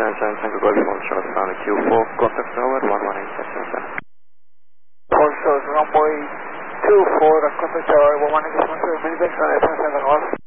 Tango Golf, Charles Sonic Q4, contact tower 11877. Pulse shows runway 24, the contact tower 11877, Mini Bank on 7 Golf.